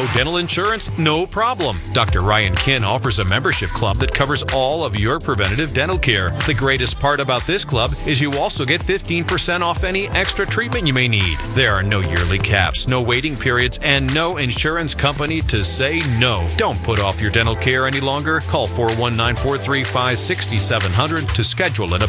dental insurance? No problem. Dr. Ryan Kin offers a membership club that covers all of your preventative dental care. The greatest part about this club is you also get 15% off any extra treatment you may need. There are no yearly caps, no waiting periods, and no insurance company to say no. Don't put off your dental care any longer. Call 419-435-6700 to schedule an appointment.